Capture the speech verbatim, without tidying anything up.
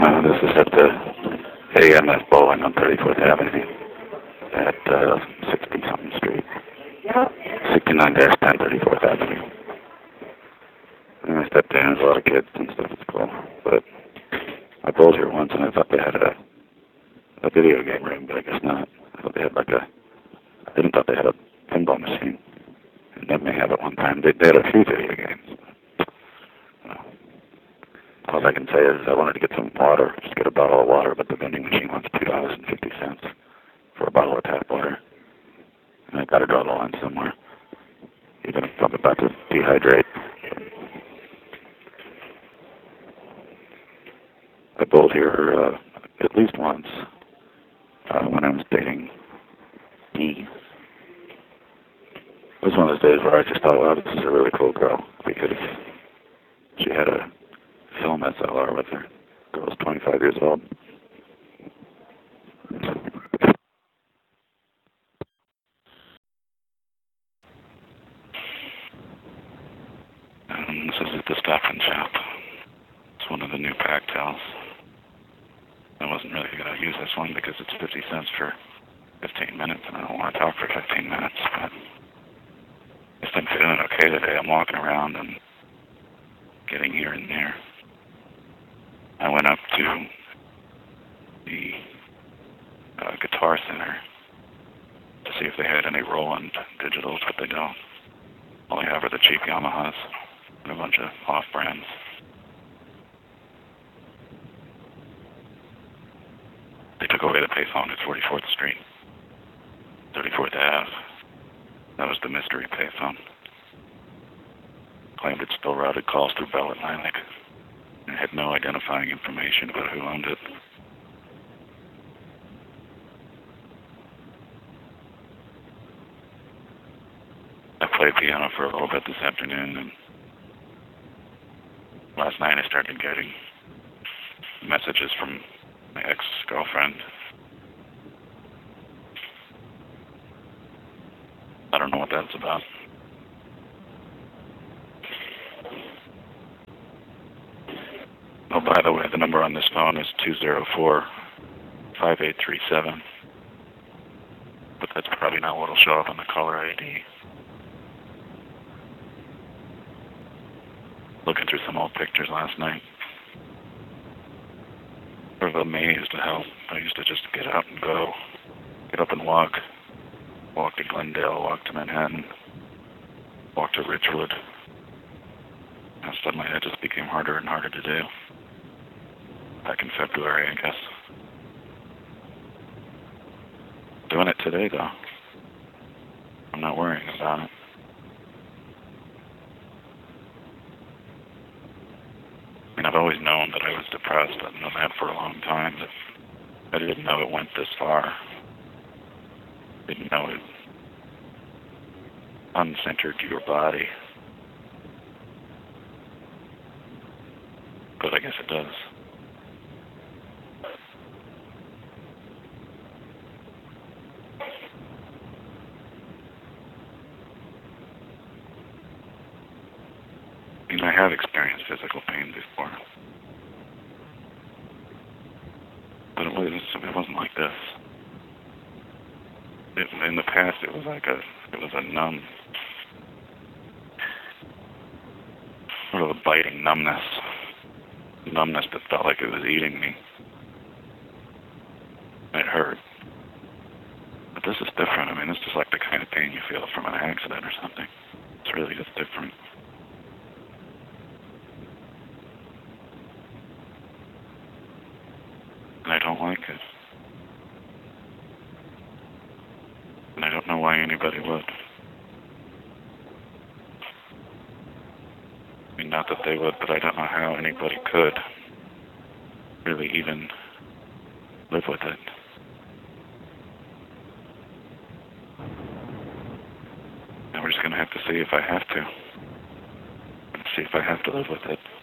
Uh, this is at the A M F Bowling on thirty-fourth Avenue at uh, sixty-something Street. sixty-nine dash ten, thirty-fourth Avenue. And I stepped in, there's a lot of kids and stuff, it's cool. But I bowled here once and I thought they had a, a video game room, but I guess not. I thought they had like a, I didn't thought they had a pinball machine. And they may have it one time. They, they had a few video games. Uh, all I can say is I wanted to get some water, just get a bottle of water, but the vending machine wants two dollars and fifty cents for a bottle of tap water. And I got to draw the line somewhere, even if I'm about to dehydrate. I bowled here uh, at least once uh, when I was dating Dee. It was one of those days where I just thought, wow, this is a really cool girl, because she had a film S L R with her. The girl was twenty-five years old. Um, this is at the Stop and Shop. It's one of the new Pactels. I wasn't really going to use this one because it's fifty cents for fifteen minutes, and I don't want to talk for fifteen minutes, but I guess I'm feeling okay today. I'm walking around and getting here and there. I went up to the uh, Guitar Center to see if they had any Roland digitals, but they don't. All they have are the cheap Yamahas and a bunch of off-brands. They took away the payphone at forty-fourth Street, thirty-fourth Ave. That was the mystery payphone. Claimed it still routed calls through Bell Atlantic and had no identifying information about who owned it. I played piano for a little bit this afternoon, and last night I started getting messages from my ex-girlfriend. I don't know what that's about. Oh, by the way, the number on this phone is two zero four, five eight three seven. But that's probably not what will show up on the caller I D. Looking through some old pictures last night. Sort of amazed at how I used to just get out and go. Get up and walk. Walk to Glendale, walk to Manhattan, walk to Ridgewood. And suddenly that just became harder and harder to do. Back in February, I guess. Doing it today, though. I'm not worrying about it. I mean, I've always known that I was depressed. I've known that for a long time, but I didn't know it went this far. Didn't know it uncentered your body. But I guess it does. I mean, I have experienced physical pain before. But it, was, it wasn't like this. It, in the past, it was like a, it was a numb, sort of a biting numbness. Numbness that felt like it was eating me. It hurt. But this is different. I mean, this is like the kind of pain you feel from an accident or something. It's really just different. And I don't like it. And I don't know why anybody would. I mean, not that they would, but I don't know how anybody could really even live with it. And we're just going to have to see if I have to. See if I have to live with it.